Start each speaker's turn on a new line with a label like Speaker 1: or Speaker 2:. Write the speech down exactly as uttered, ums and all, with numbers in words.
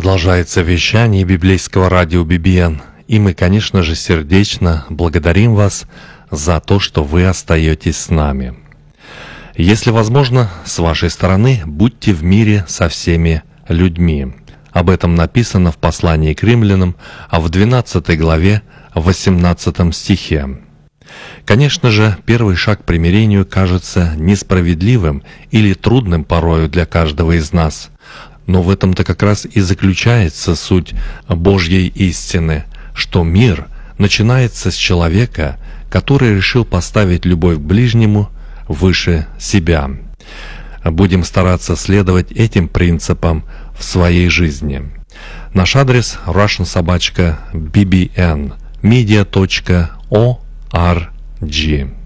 Speaker 1: Продолжается вещание библейского радио би би эн, и мы, конечно же, сердечно благодарим вас за то, что вы остаетесь с нами. Если возможно, с вашей стороны, будьте в мире со всеми людьми. Об этом написано в послании к римлянам, а в двенадцатой главе, в восемнадцатом стихе. Конечно же, первый шаг к примирению кажется несправедливым или трудным порою для каждого из нас. Но в этом-то как раз и заключается суть Божьей истины, что мир начинается с человека, который решил поставить любовь к ближнему выше себя. Будем стараться следовать этим принципам в своей жизни. Наш адрес russian собака би би эн media точка орг.